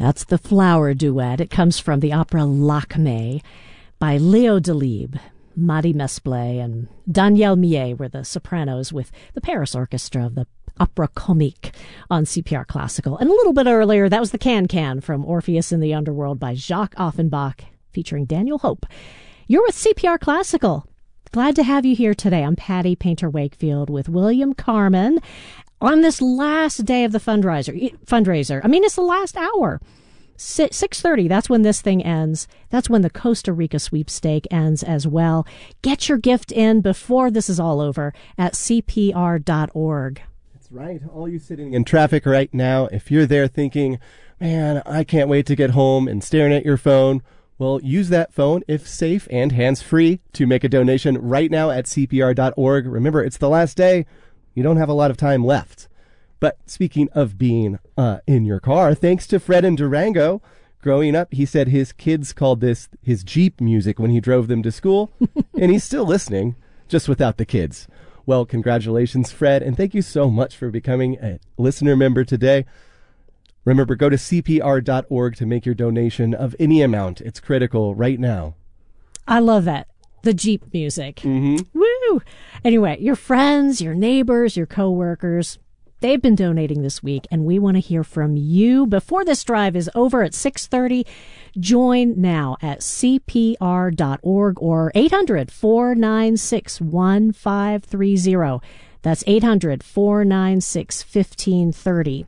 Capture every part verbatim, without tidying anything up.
That's the Flower Duet. It comes from the opera Lakme by Leo Delibes. Madi Mesplé and Danielle Millet were the sopranos with the Paris Orchestra of the Opera Comique on C P R Classical. And a little bit earlier, that was the Can-Can from Orpheus in the Underworld by Jacques Offenbach featuring Daniel Hope. You're with C P R Classical. Glad to have you here today. I'm Patty Painter-Wakefield with William Carman on this last day of the fundraiser. fundraiser. I mean, it's the last hour. six thirty, that's when this thing ends. That's when the Costa Rica sweepstake ends as well. Get your gift in before this is all over at C P R dot org. That's right. All you sitting in traffic right now, if you're there thinking, man, I can't wait to get home and staring at your phone, well, use that phone, if safe and hands-free, to make a donation right now at C P R dot org. Remember, it's the last day. You don't have a lot of time left. But speaking of being uh, in your car, thanks to Fred in Durango, growing up, he said his kids called this his Jeep music when he drove them to school, and he's still listening, just without the kids. Well, congratulations, Fred, and thank you so much for becoming a listener member today. Remember, go to C P R dot org to make your donation of any amount. It's critical right now. I love that. The Jeep music. Mm-hmm. Woo! Anyway, your friends, your neighbors, your coworkers, they've been donating this week, and we want to hear from you. Before this drive is over at six thirty, join now at C P R dot org or eight hundred, four nine six, one five three zero. That's eight hundred, four nine six, one five three zero.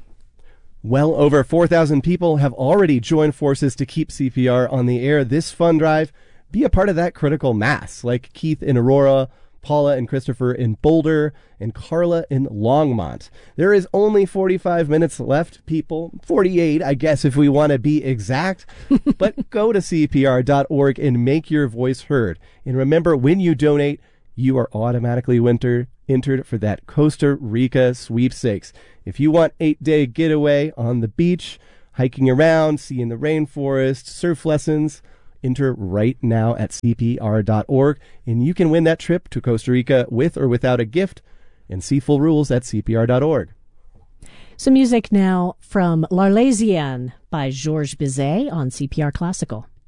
Well over four thousand people have already joined forces to keep C P R on the air this fund drive. Be a part of that critical mass, like Keith in Aurora, Paula and Christopher in Boulder, and Carla in Longmont. There is only forty-five minutes left, people. forty-eight, I guess, if we want to be exact. But go to C P R dot org and make your voice heard. And remember, when you donate, you are automatically winter, entered for that Costa Rica sweepstakes. If you want eight-day getaway on the beach, hiking around, seeing the rainforest, surf lessons, enter right now at C P R dot org, and you can win that trip to Costa Rica with or without a gift, and see full rules at C P R dot org. Some music now from L'Arlésienne by Georges Bizet on C P R Classical.